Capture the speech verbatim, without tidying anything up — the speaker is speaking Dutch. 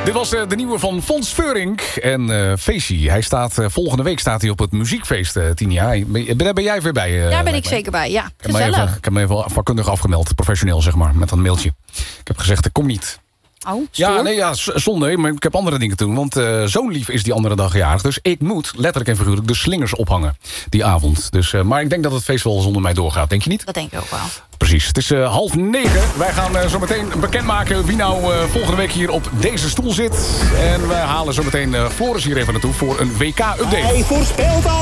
Dit was uh, de nieuwe van Fons Veurink en uh, Feestie. Hij staat, uh, volgende week staat hij op het muziekfeest, uh, Tinia. Daar ben jij weer bij. Uh, Daar ben ik zeker bij, ja. Ik Gezellig. heb, even, ik heb me even vakkundig afgemeld, professioneel zeg maar, met dat mailtje. Ik heb gezegd, ik kom niet. Oh, ja, nee, ja, zonde, maar ik heb andere dingen te doen. Want uh, zo'n lief is die andere dag jarig. Dus ik moet, letterlijk en figuurlijk, de slingers ophangen die avond. Dus, uh, maar ik denk dat het feest wel zonder mij doorgaat, denk je niet? Dat denk ik ook wel. Precies, het is uh, half negen. Wij gaan uh, zo meteen bekendmaken wie nou uh, volgende week hier op deze stoel zit. En wij halen zo meteen uh, Floris hier even naartoe voor een W K-update. Hij voorspelt al